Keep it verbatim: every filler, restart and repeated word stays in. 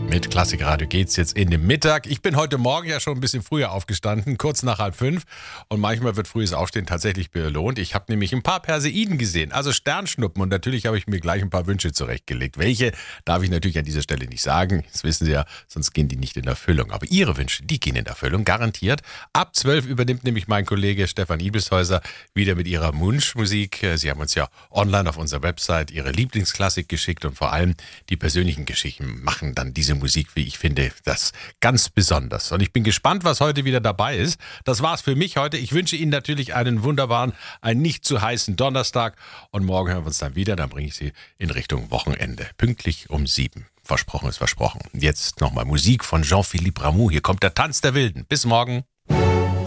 Mit Klassikradio geht's jetzt in den Mittag. Ich bin heute Morgen ja schon ein bisschen früher aufgestanden, kurz nach halb fünf. Und manchmal wird frühes Aufstehen tatsächlich belohnt. Ich habe nämlich ein paar Perseiden gesehen, also Sternschnuppen. Und natürlich habe ich mir gleich ein paar Wünsche zurechtgelegt. Welche darf ich natürlich an dieser Stelle nicht sagen. Das wissen Sie ja, sonst gehen die nicht in Erfüllung. Aber Ihre Wünsche, die gehen in Erfüllung, garantiert. Ab zwölf übernimmt nämlich mein Kollege Stefan Ibelshäuser wieder mit ihrer Wunschmusik. Sie haben uns ja online auf unserer Website Ihre Lieblingsklassik geschickt. Und vor allem die persönlichen Geschichten machen dann diese Musik, wie ich finde, das ganz besonders. Und ich bin gespannt, was heute wieder dabei ist. Das war's für mich heute. Ich wünsche Ihnen natürlich einen wunderbaren, einen nicht zu heißen Donnerstag. Und morgen hören wir uns dann wieder. Dann bringe ich Sie in Richtung Wochenende. Pünktlich um sieben. Versprochen ist versprochen. Jetzt nochmal Musik von Jean-Philippe Rameau. Hier kommt der Tanz der Wilden. Bis morgen.